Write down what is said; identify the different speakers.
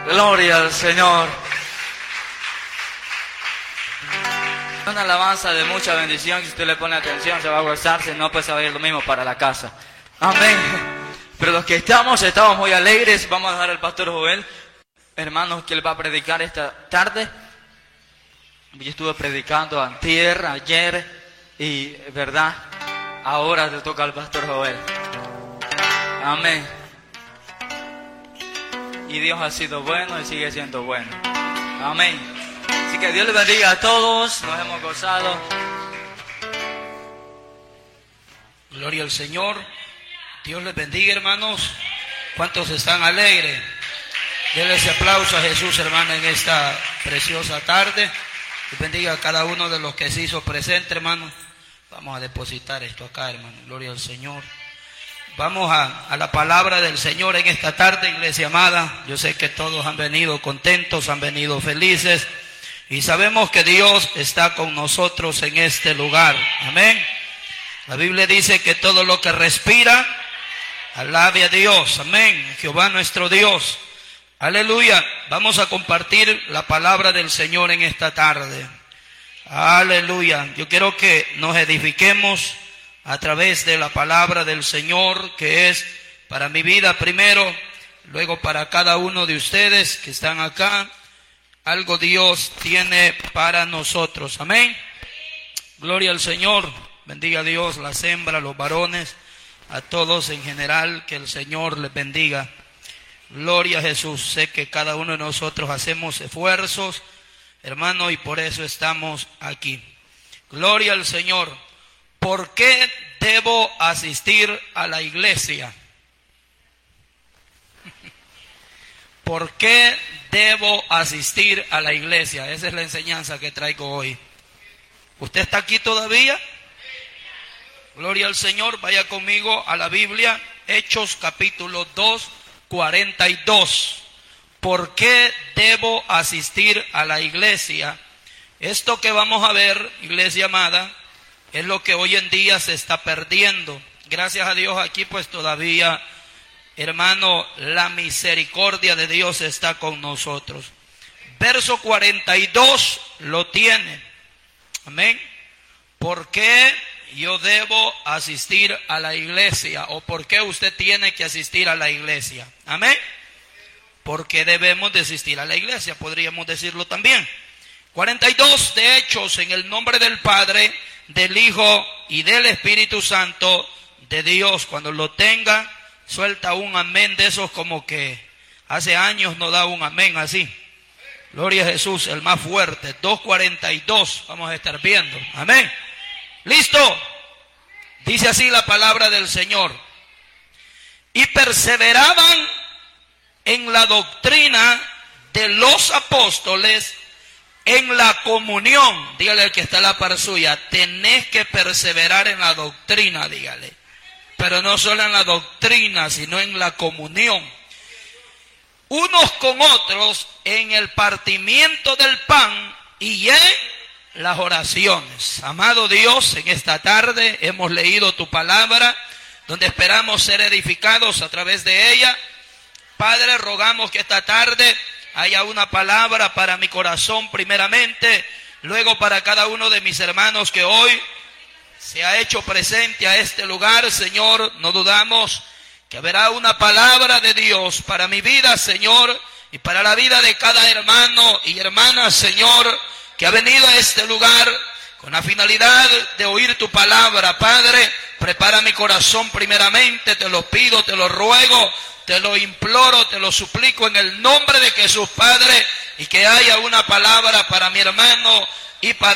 Speaker 1: Gloria al Señor. Una alabanza de mucha bendición. Si usted le pone atención, se va a gozar. Si no, pues se va a ir lo mismo para la casa. Amén. Pero los que estamos muy alegres. Vamos a dejar al pastor Joel, hermanos, que él va a predicar esta tarde. Yo estuve predicando antier, ayer, y verdad, ahora te toca al pastor Joel. Amén. Y Dios ha sido bueno y sigue siendo bueno. Amén. Así que Dios les bendiga a todos. Nos hemos gozado.
Speaker 2: Gloria al Señor. Dios les bendiga, hermanos. ¿Cuántos están alegres? Denle ese aplauso a Jesús, hermano, en esta preciosa tarde. Dios bendiga a cada uno de los que se hizo presente, hermano. Vamos a depositar esto acá, hermano. Gloria al Señor. Vamos a la palabra del Señor en esta tarde, iglesia amada. Yo sé que todos han venido contentos, han venido felices. Y sabemos que Dios está con nosotros en este lugar. Amén. La Biblia dice que todo lo que respira, alabe a Dios. Amén. Jehová nuestro Dios. Aleluya. Vamos a compartir la palabra del Señor en esta tarde. Aleluya. Yo quiero que nos edifiquemos a través de la palabra del Señor, que es para mi vida primero, luego para cada uno de ustedes que están acá. Algo Dios tiene para nosotros. Amén. Gloria al Señor. Bendiga a Dios, las hembras, los varones, a todos en general, que el Señor les bendiga. Gloria a Jesús. Sé que cada uno de nosotros hacemos esfuerzos, hermano, y por eso estamos aquí. Gloria al Señor. ¿Por qué debo asistir a la iglesia? ¿Por qué debo asistir a la iglesia? Esa es la enseñanza que traigo hoy. ¿Usted está aquí todavía? Gloria al Señor. Vaya conmigo a la Biblia, Hechos capítulo 2, 42. ¿Por qué debo asistir a la iglesia? Esto que vamos a ver, iglesia amada, es lo que hoy en día se está perdiendo. Gracias a Dios aquí pues todavía, hermano, la misericordia de Dios está con nosotros. Verso 42 lo tiene. Amén. ¿Por qué yo debo asistir a la iglesia? ¿O por qué usted tiene que asistir a la iglesia? Amén. ¿Por qué debemos de asistir a la iglesia? Podríamos decirlo también. 42 de Hechos, en el nombre del Padre, del Hijo y del Espíritu Santo de Dios. Cuando lo tenga, suelta un amén de esos como que hace años no da un amén así. Gloria a Jesús, el más fuerte. 2:42, vamos a estar viendo. Amén. ¿Listo? Dice así la palabra del Señor. Y perseveraban en la doctrina de los apóstoles, en la comunión. Dígale al que está a la par suya, tenés que perseverar en la doctrina, dígale. Pero no solo en la doctrina, sino en la comunión. Unos con otros, en el partimiento del pan y en las oraciones. Amado Dios, en esta tarde hemos leído tu palabra, donde esperamos ser edificados a través de ella. Padre, rogamos que esta tarde haya una palabra para mi corazón primeramente, luego para cada uno de mis hermanos que hoy se ha hecho presente a este lugar. Señor, no dudamos que habrá una palabra de Dios para mi vida, Señor, y para la vida de cada hermano y hermana, Señor, que ha venido a este lugar con la finalidad de oír tu palabra. Padre, prepara mi corazón primeramente, te lo pido, te lo ruego, te lo imploro, te lo suplico en el nombre de Jesús, Padre, y que haya una palabra para mi hermano y para